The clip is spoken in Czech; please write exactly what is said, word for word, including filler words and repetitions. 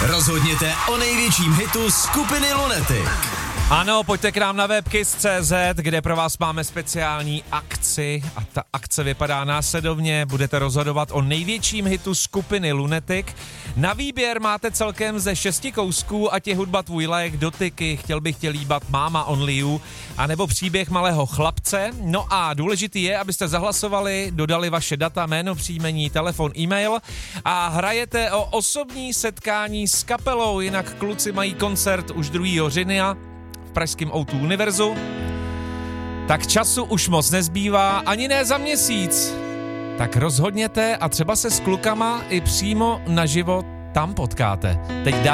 Rozhodněte o největším hitu skupiny Lunatic. Ano, pojďte k nám na webkiss tečka cé zet, kde pro vás máme speciální akci a ta akce vypadá následovně. Budete rozhodovat o největším hitu skupiny Lunatic. Na výběr máte celkem ze šesti kousků, ať je hudba tvůj lék, dotyky, chtěl bych tě líbat, máma only you, anebo příběh malého chlapce. No a důležitý je, abyste zahlasovali, dodali vaše data, jméno, příjmení, telefon, e-mail a hrajete o osobní setkání s kapelou, jinak kluci mají koncert už druhého října pražském ó dva Univerzu, tak času už moc nezbývá, ani ne za měsíc. Tak rozhodněte a třeba se s klukama i přímo naživo tam potkáte. Teď dá